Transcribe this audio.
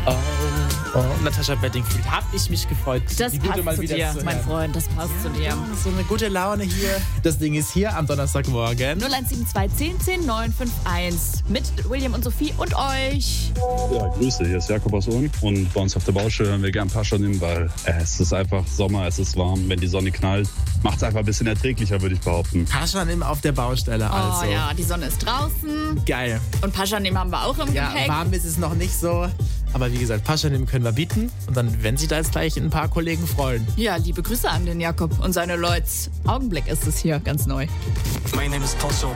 Natascha Bedingfield, hab ich mich gefreut. Das passt zu dir, mein Freund, das passt zu dir. So eine gute Laune hier. Das Ding ist hier am Donnerstagmorgen. 0172 10 10 951 mit William und Sophie und euch. Ja, Grüße, hier ist Jakob aus Ulm und bei uns auf der Baustelle hören wir gern Paschanim, weil es ist einfach Sommer, es ist warm, wenn die Sonne knallt, macht es einfach ein bisschen erträglicher, würde ich behaupten. Paschanim auf der Baustelle also. Oh ja, die Sonne ist draußen. Geil. Und Paschanim haben wir auch im Gepäck. Warm ist es noch nicht so, aber wie gesagt, Paschanim können wir bieten und dann werden sich da jetzt gleich ein paar Kollegen freuen. Ja, liebe Grüße an den Jakob und seine Leute. Augenblick ist es hier, ganz neu. My name is Paul